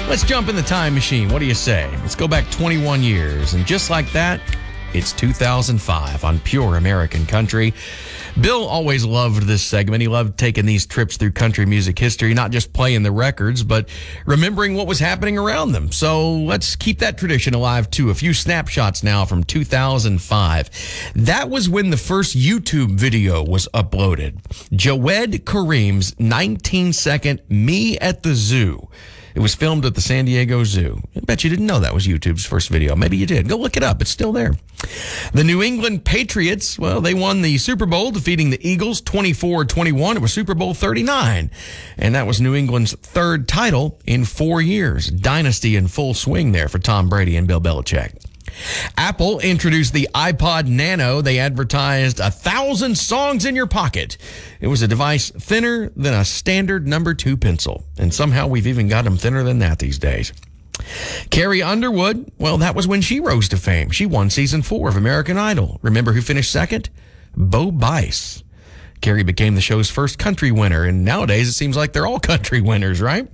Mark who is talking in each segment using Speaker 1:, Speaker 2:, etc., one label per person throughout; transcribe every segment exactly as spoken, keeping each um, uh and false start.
Speaker 1: Let's jump in the time machine. What do you say? Let's go back twenty-one years. And just like that, it's two thousand five on Pure American Country. Bill always loved this segment. He loved taking these trips through country music history, not just playing the records, but remembering what was happening around them. So let's keep that tradition alive, too. A few snapshots now from two thousand five. That was when the first YouTube video was uploaded. Jawed Karim's nineteen-second Me at the Zoo. It was filmed at the San Diego Zoo. I bet you didn't know that was YouTube's first video. Maybe you did. Go look it up. It's still there. The New England Patriots, well, they won the Super Bowl, defeating the Eagles twenty-four twenty-one. It was Super Bowl thirty-nine. And that was New England's third title in four years. Dynasty in full swing there for Tom Brady and Bill Belichick. Apple introduced the iPod Nano. They advertised a thousand songs in your pocket. It was a device thinner than a standard number two pencil. And somehow we've even got them thinner than that these days. Carrie Underwood, well, that was when she rose to fame. She won season four of American Idol. Remember who finished second? Bo Bice. Carrie became the show's first country winner. And nowadays it seems like they're all country winners, right?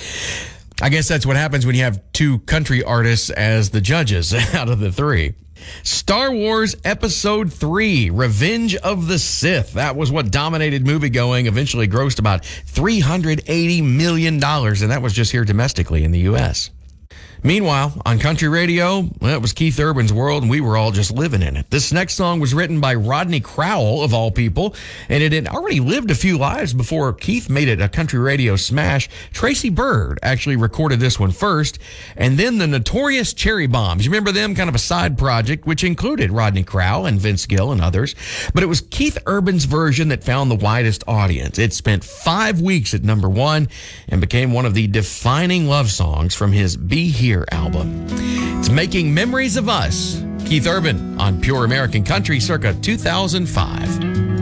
Speaker 1: I guess that's what happens when you have two country artists as the judges out of the three. Star Wars Episode three, Revenge of the Sith. That was what dominated moviegoing, eventually grossed about three hundred eighty million dollars, and that was just here domestically in the U S Meanwhile, on country radio, well, it was Keith Urban's world, and we were all just living in it. This next song was written by Rodney Crowell, of all people, and it had already lived a few lives before Keith made it a country radio smash. Tracy Byrd actually recorded this one first, and then the Notorious Cherry Bombs. You remember them? Kind of a side project, which included Rodney Crowell and Vince Gill and others. But it was Keith Urban's version that found the widest audience. It spent five weeks at number one and became one of the defining love songs from his Be Here album. It's Making Memories of Us. Keith Urban on Pure American Country circa two thousand five.